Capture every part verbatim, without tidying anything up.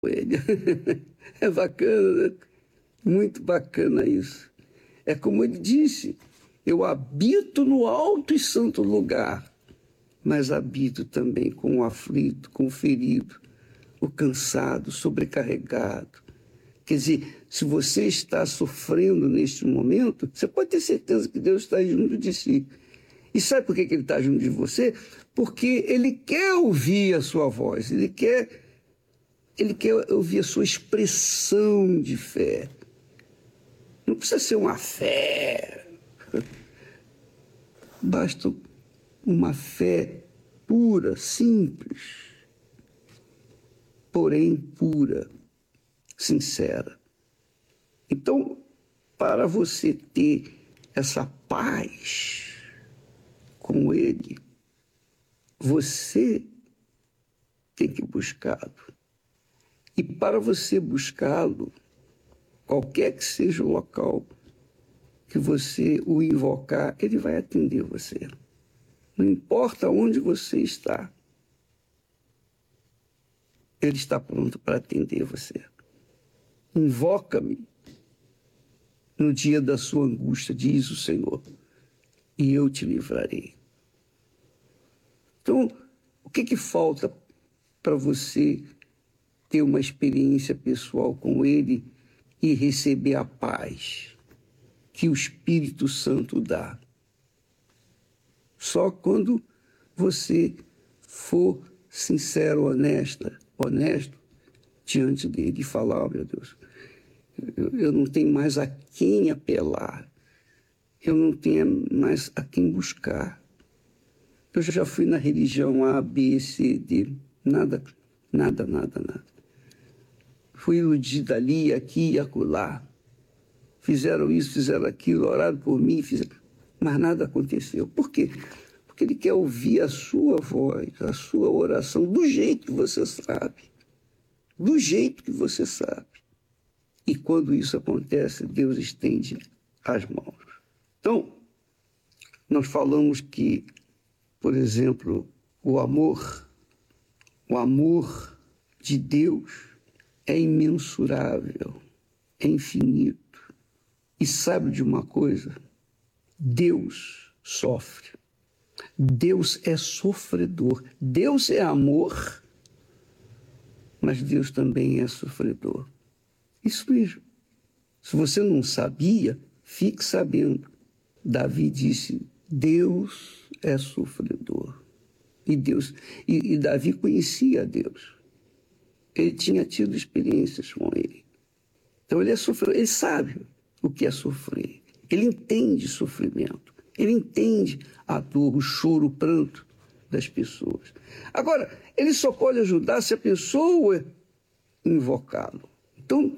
ele. É bacana, né? Muito bacana isso. É como ele disse, eu habito no alto e santo lugar, mas habito também com o aflito, com o ferido, o cansado, o sobrecarregado. Quer dizer, se você está sofrendo neste momento, você pode ter certeza que Deus está junto de si. E sabe por que ele está junto de você? Porque ele quer ouvir a sua voz, ele quer, ele quer ouvir a sua expressão de fé. Não precisa ser uma fé. Basta uma fé pura, simples, porém pura, sincera. Então, para você ter essa paz com ele, você tem que buscá-lo. E para você buscá-lo, qualquer que seja o local que você o invocar, ele vai atender você. Não importa onde você está, ele está pronto para atender você. Invoca-me no dia da sua angústia, diz o Senhor, e eu te livrarei. Então, o que que falta para você ter uma experiência pessoal com ele e receber a paz que o Espírito Santo dá? Só quando você for sincero, honesta, honesto diante dele e falar, oh, meu Deus, eu, eu não tenho mais a quem apelar, eu não tenho mais a quem buscar. Eu já fui na religião A, B, C, D, nada, nada, nada, nada. Fui iludida ali, aqui e acolá. Fizeram isso, fizeram aquilo, oraram por mim, fizeram... mas nada aconteceu. Por quê? Porque ele quer ouvir a sua voz, a sua oração, do jeito que você sabe. Do jeito que você sabe. E quando isso acontece, Deus estende as mãos. Então, nós falamos que, por exemplo, o amor, o amor de Deus é imensurável, é infinito. E sabe de uma coisa? Deus sofre. Deus é sofredor. Deus é amor, mas Deus também é sofredor. Isso mesmo. Se você não sabia, fique sabendo. Davi disse, Deus é sofredor. E, Deus, e, e Davi conhecia Deus. Ele tinha tido experiências com ele. Então ele é sofredor, ele sabe o que é sofrer. Ele entende sofrimento. Ele entende a dor, o choro, o pranto das pessoas. Agora, ele só pode ajudar se a pessoa invocá-lo. Então,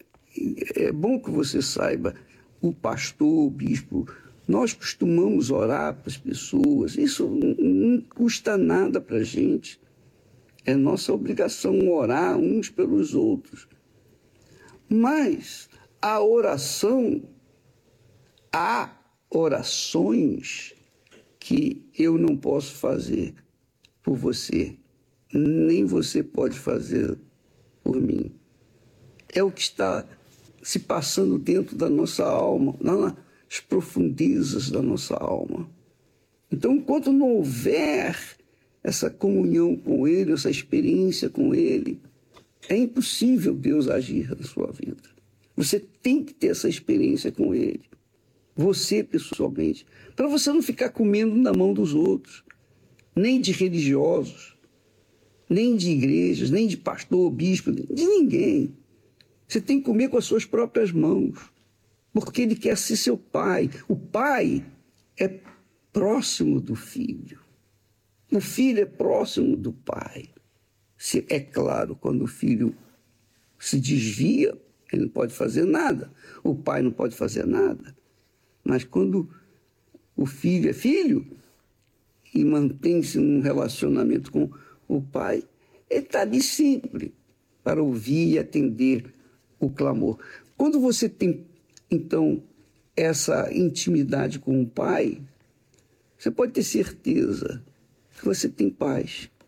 é bom que você saiba, o pastor, o bispo, nós costumamos orar para as pessoas. Isso não custa nada para a gente. É nossa obrigação orar uns pelos outros. Mas a oração, há orações que eu não posso fazer por você, nem você pode fazer por mim. É o que está se passando dentro da nossa alma, nas profundezas da nossa alma. Então, enquanto não houver essa comunhão com Ele, essa experiência com Ele, é impossível Deus agir na sua vida. Você tem que ter essa experiência com Ele. Você, pessoalmente. Para você não ficar comendo na mão dos outros. Nem de religiosos. Nem de igrejas, nem de pastor, bispo, de ninguém. Você tem que comer com as suas próprias mãos. Porque Ele quer ser seu pai. O pai é próximo do filho. O filho é próximo do pai. Se, é claro, quando o filho se desvia, ele não pode fazer nada. O pai não pode fazer nada. Mas quando o filho é filho e mantém-se num relacionamento com o pai, ele está ali sempre para ouvir e atender o clamor. Quando você tem, então, essa intimidade com o pai, você pode ter certeza que você tem paz.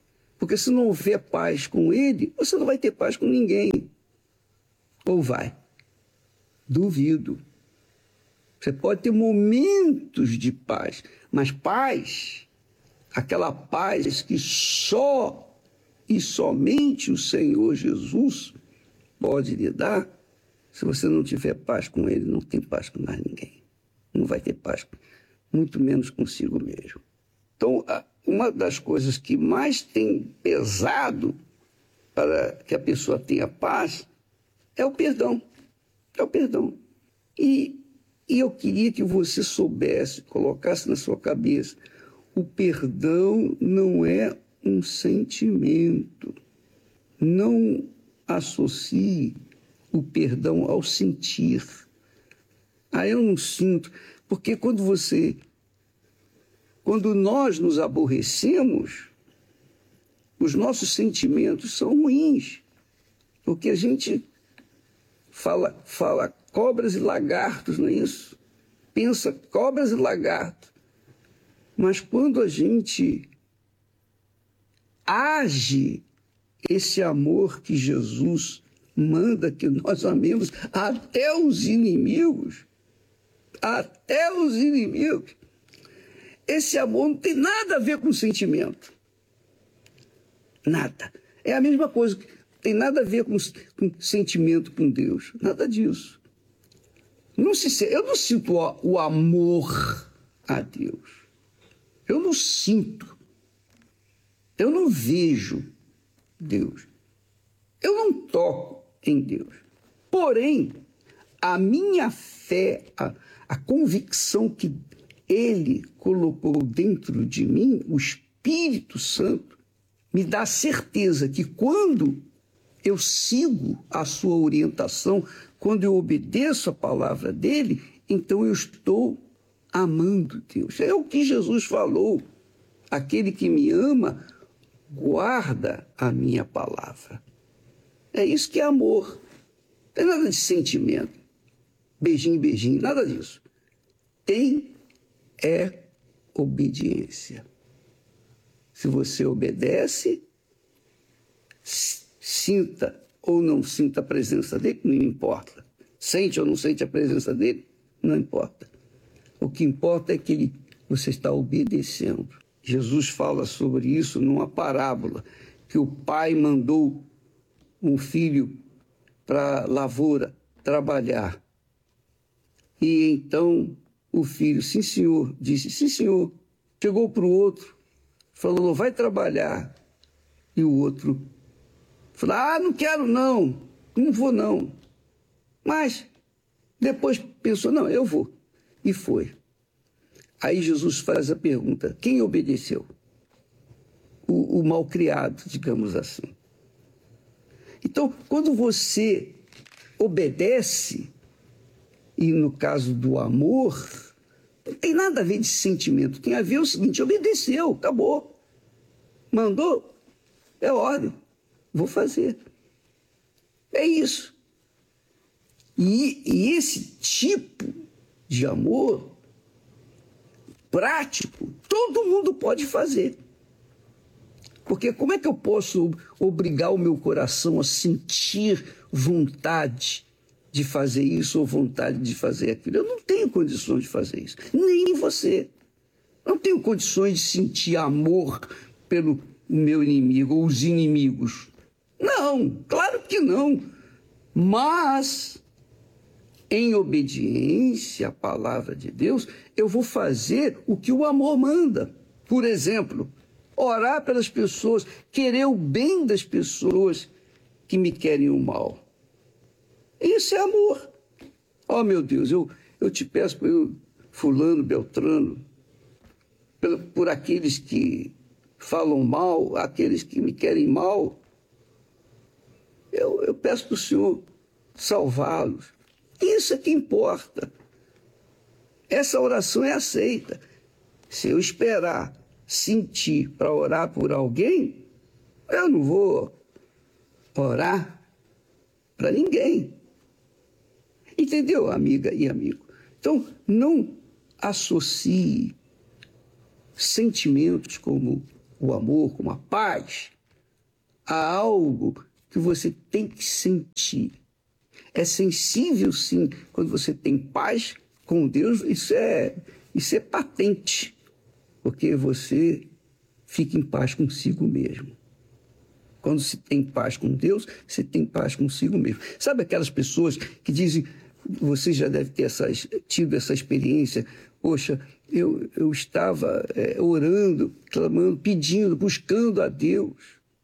Porque se não houver paz com ele, você não vai ter paz com ninguém. Ou vai? Duvido. Você pode ter momentos de paz, mas paz, aquela paz que só e somente o Senhor Jesus pode lhe dar, se você não tiver paz com ele, não tem paz com mais ninguém. Não vai ter paz, muito menos consigo mesmo. Então, uma das coisas que mais tem pesado para que a pessoa tenha paz é o perdão. É o perdão. E, e eu queria que você soubesse, colocasse na sua cabeça, o perdão não é um sentimento. Não associe o perdão ao sentir. Ah, eu não sinto. Porque quando você... Quando nós nos aborrecemos, os nossos sentimentos são ruins. Porque a gente fala, fala cobras e lagartos, não é isso? Pensa cobras e lagartos. Mas quando a gente age esse amor que Jesus manda que nós amemos até os inimigos, até os inimigos, esse amor não tem nada a ver com sentimento. Nada. É a mesma coisa, tem nada a ver com, com sentimento com Deus. Nada disso. Não se, eu não sinto o, o amor a Deus. Eu não sinto. Eu não vejo Deus. Eu não toco em Deus. Porém, a minha fé, a, a convicção que Ele colocou dentro de mim, o Espírito Santo, me dá certeza que quando eu sigo a sua orientação, quando eu obedeço a palavra dele, então eu estou amando Deus. É o que Jesus falou. Aquele que me ama, guarda a minha palavra. É isso que é amor. Não tem nada de sentimento. Beijinho, beijinho, nada disso. Tem é obediência. Se você obedece, sinta ou não sinta a presença dele, não importa. Sente ou não sente a presença dele, não importa. O que importa é que ele, você está obedecendo. Jesus fala sobre isso numa parábola, que o pai mandou um filho para a lavoura trabalhar. E então o filho, sim senhor, disse, sim senhor. Chegou para o outro, falou, vai trabalhar. E o outro falou, ah, não quero não, não vou não. Mas depois pensou, não, eu vou. E foi. Aí Jesus faz a pergunta, quem obedeceu? O, o malcriado, digamos assim. Então, quando você obedece, e no caso do amor, não tem nada a ver de sentimento, tem a ver o seguinte, obedeceu, acabou. Mandou, é ordem, vou fazer. É isso. E, e esse tipo de amor prático, todo mundo pode fazer. Porque como é que eu posso obrigar o meu coração a sentir vontade de fazer isso ou vontade de fazer aquilo? Eu não tenho condições de fazer isso. Nem você. Não tenho condições de sentir amor pelo meu inimigo ou os inimigos. Não, claro que não. Mas, em obediência à palavra de Deus, eu vou fazer o que o amor manda. Por exemplo, orar pelas pessoas, querer o bem das pessoas que me querem o mal. Isso é amor. Oh, meu Deus, eu, eu te peço por fulano, beltrano, por, por aqueles que falam mal, aqueles que me querem mal. Eu, eu peço para o Senhor salvá-los. Isso é que importa. Essa oração é aceita. Se eu esperar sentir para orar por alguém, eu não vou orar para ninguém. Entendeu, amiga e amigo? Então, não associe sentimentos como o amor, como a paz, há algo que você tem que sentir. É sensível, sim, quando você tem paz com Deus, isso é, isso é patente, porque você fica em paz consigo mesmo. Quando se tem paz com Deus, você tem paz consigo mesmo. Sabe aquelas pessoas que dizem, você já deve ter essas, tido essa experiência, poxa, eu, eu estava é, orando, clamando, pedindo, buscando a Deus,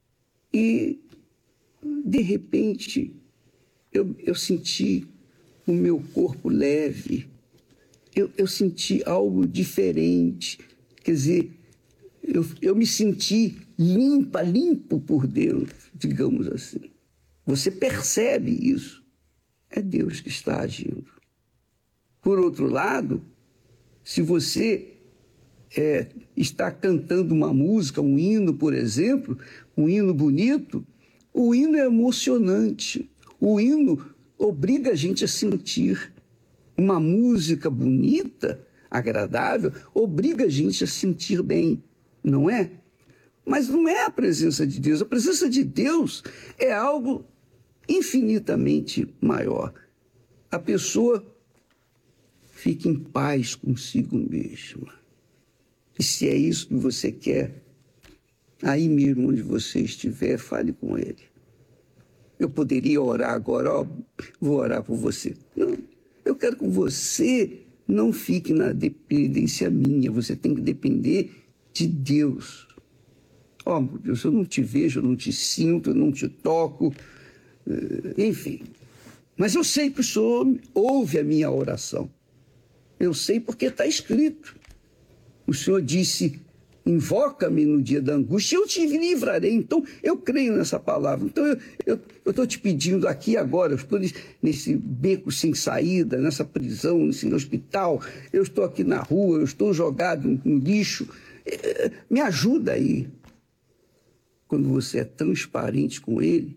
e de repente eu, eu senti o meu corpo leve, eu, eu senti algo diferente, quer dizer, eu, eu me senti limpa, limpo por Deus, digamos assim. Você percebe isso, é Deus que está agindo. Por outro lado, se você é, está cantando uma música, um hino, por exemplo, um hino bonito, o hino é emocionante, o hino obriga a gente a sentir. Uma música bonita, agradável, obriga a gente a sentir bem, não é? Mas não é a presença de Deus. A presença de Deus é algo infinitamente maior. A pessoa fica em paz consigo mesma. E se é isso que você quer, aí mesmo onde você estiver, fale com Ele. Eu poderia orar agora, ó, vou orar por você. Não, eu quero que você não fique na dependência minha, você tem que depender de Deus. Ó, oh, meu Deus, eu não te vejo, eu não te sinto, eu não te toco, enfim. Mas eu sei que o Senhor ouve a minha oração. Eu sei porque está escrito. O Senhor disse, invoca-me no dia da angústia, eu te livrarei. Então, eu creio nessa palavra. Então, eu estou te pedindo aqui agora, eu estou nesse beco sem saída, nessa prisão, nesse hospital, eu estou aqui na rua, eu estou jogado no lixo. Me ajuda aí. Quando você é transparente com Ele,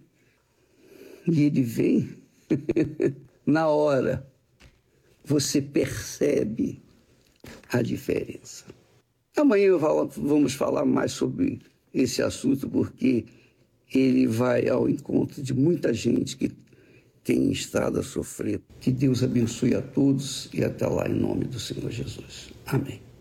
e Ele vem, na hora, você percebe a diferença. Amanhã vamos falar mais sobre esse assunto, porque ele vai ao encontro de muita gente que tem estado a sofrer. Que Deus abençoe a todos e até lá em nome do Senhor Jesus. Amém.